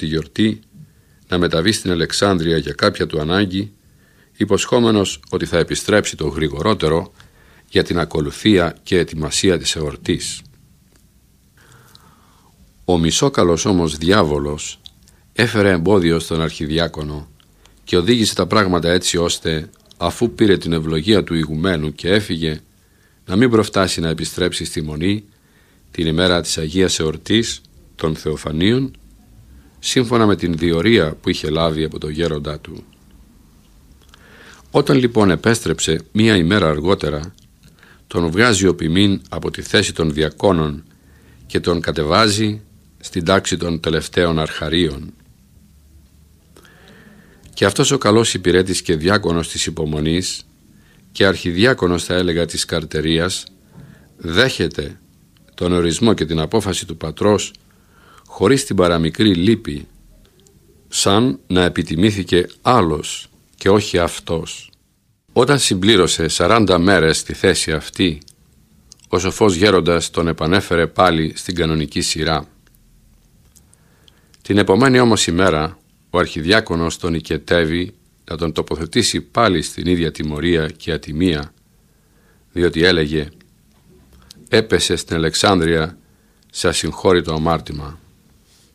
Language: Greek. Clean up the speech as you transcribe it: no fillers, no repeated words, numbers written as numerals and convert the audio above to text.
τη γιορτή να μεταβεί στην Αλεξάνδρεια για κάποια του ανάγκη, υποσχόμενος ότι θα επιστρέψει το γρηγορότερο για την ακολουθία και ετοιμασία της εορτής. Ο μισόκαλος όμως διάβολος έφερε εμπόδιο στον αρχιδιάκονο και οδήγησε τα πράγματα έτσι ώστε, αφού πήρε την ευλογία του ηγουμένου και έφυγε, να μην προφτάσει να επιστρέψει στη Μονή την ημέρα της Αγίας Εορτής των Θεοφανίων, σύμφωνα με την διορία που είχε λάβει από το γέροντά του. Όταν λοιπόν επέστρεψε μία ημέρα αργότερα, τον βγάζει ο ποιμήν από τη θέση των διακόνων και τον κατεβάζει στην τάξη των τελευταίων αρχαρίων. Και αυτός ο καλός υπηρέτης και διάκονος της υπομονής και αρχιδιάκονος, θα έλεγα, της καρτερίας, δέχεται τον ορισμό και την απόφαση του πατρός χωρίς την παραμικρή λύπη, σαν να επιτιμήθηκε άλλος και όχι αυτός. Όταν συμπλήρωσε 40 μέρες στη θέση αυτή, ο σοφός γέροντας τον επανέφερε πάλι στην κανονική σειρά. Την επομένη όμως ημέρα ο αρχιδιάκονος τον οικετεύει να τον τοποθετήσει πάλι στην ίδια τιμωρία και ατιμία, διότι έλεγε: «Έπεσε στην Αλεξάνδρεια σε ασυγχώρητο αμάρτημα».